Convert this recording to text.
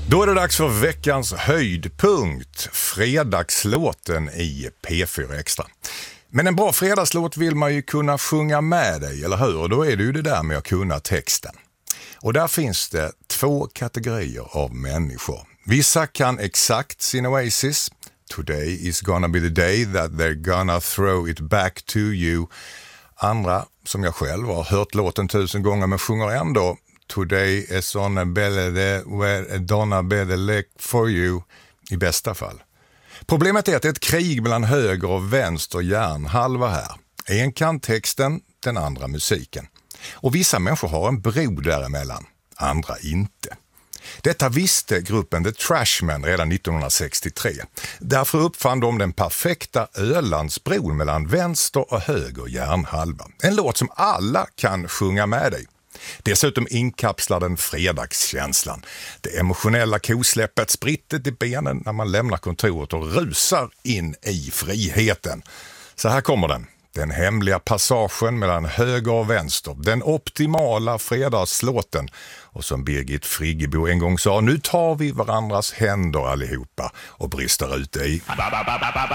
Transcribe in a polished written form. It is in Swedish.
Då är det dags för veckans höjdpunkt, fredagslåten i P4 Extra. Men en bra fredagslåt vill man ju kunna sjunga med dig, eller hur? Och då är det ju det där med att kunna texten. Och där finns det två kategorier av människor. Vissa kan exakt sin Oasis. Today is gonna be the day that they're gonna throw it back to you. Andra, som jag själv har hört låten 1000 gånger men sjunger ändå. Today is on a belly where donna better for you, i bästa fall. Problemet är att det är ett krig mellan höger och vänster hjärnhalva här. En kan texten, den andra musiken. Och vissa människor har en bro däremellan, andra inte. Detta visste gruppen The Trashmen redan 1963. Därför uppfann de den perfekta Ölandsbron mellan vänster och höger hjärnhalva. En låt som alla kan sjunga med dig. Dessutom inkapslar den fredagskänslan. Det emotionella kosläppet, sprittet i benen när man lämnar kontoret och rusar in i friheten. Så här kommer den. Den hemliga passagen mellan höger och vänster. Den optimala fredagslåten. Och som Birgit Friggebo en gång sa, nu tar vi varandras händer allihopa och brister ut i...